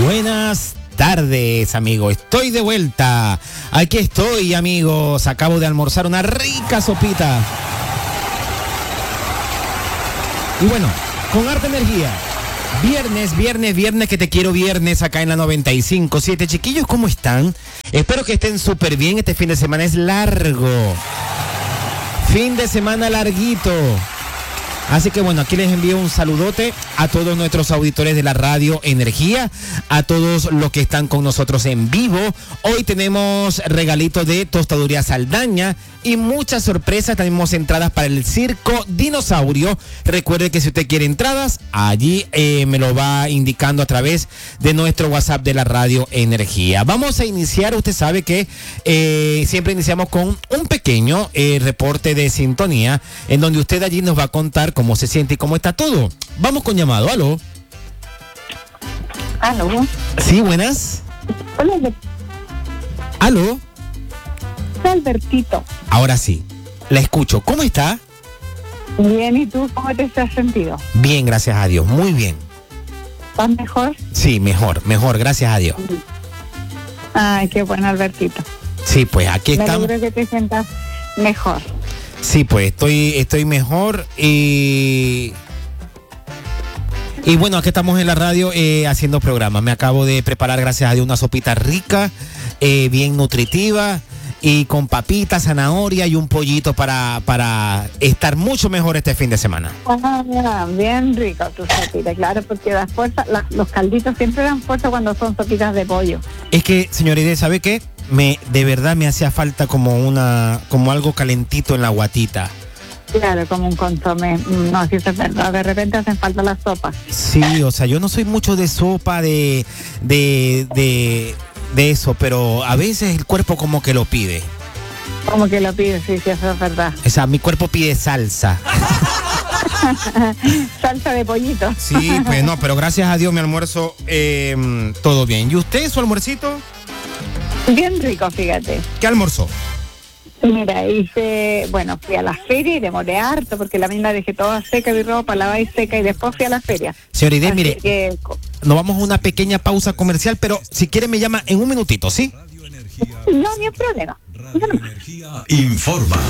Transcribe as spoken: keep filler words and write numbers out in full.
Buenas tardes, amigos. Estoy de vuelta. Aquí estoy, amigos. Acabo de almorzar una rica sopita. Y bueno, con harta energía. Viernes, viernes, viernes, que te quiero viernes acá en la noventa y cinco punto siete. Chiquillos, ¿cómo están? Espero que estén súper bien. Este fin de semana es largo. Fin de semana larguito. Así que bueno, aquí les envío un saludote a todos nuestros auditores de la radio Energía, a todos los que están con nosotros en vivo. Hoy tenemos regalitos de Tostaduría Saldaña y muchas sorpresas. Tenemos entradas para el Circo Dinosaurio. Recuerde que si usted quiere entradas, allí eh, me lo va indicando a través de nuestro WhatsApp de la radio Energía. Vamos a iniciar, usted sabe que eh, siempre iniciamos con un pequeño eh, reporte de sintonía, en donde usted allí nos va a contar cómo se siente y cómo está todo. Vamos con llamado. ¿Aló? ¿Aló? Sí, buenas. Hola, Albert- ¿Aló? Albertito. Ahora sí, la escucho. ¿Cómo está? Bien, ¿y tú cómo te has sentido? Bien, gracias a Dios. Muy bien. ¿Estás mejor? Sí, mejor, mejor, gracias a Dios. Ay, qué bueno, Albertito. Sí, pues aquí Me estamos. alegro que te sientas mejor. Sí, pues estoy, estoy mejor y... Y bueno, aquí estamos en la radio eh, haciendo programa. Me acabo de preparar, gracias a Dios, una sopita rica, eh, bien nutritiva y con papitas, zanahoria y un pollito para, para estar mucho mejor este fin de semana. Ah, bien rico tu sopita, claro, porque da fuerza. La- los calditos siempre dan fuerza cuando son sopitas de pollo. Es que, señorita, ¿sabe qué? Me, de verdad me hacía falta como una, como algo calentito en la guatita. Claro, como un consomé. Mm, No, sí, eso es verdad. De repente hacen falta las sopas. Sí, o sea, yo no soy mucho de sopa, de, de, de, de eso, pero a veces el cuerpo como que lo pide. Como que lo pides, sí, sí, eso es verdad. O sea, mi cuerpo pide salsa. Salsa de pollito. Sí, pues no, pero gracias a Dios mi almuerzo, eh, todo bien. ¿Y usted, su almuercito? Bien rico, fíjate. ¿Qué almorzó? Mira, hice, bueno, fui a la feria y demoré harto porque la misma dejé toda seca, mi ropa, lavada y seca, y después fui a la feria. Señor Ide, Así mire, que, co- nos vamos a una pequeña pausa comercial, pero si quiere me llama en un minutito, ¿sí? no, ni un problema. Radio Energía informa.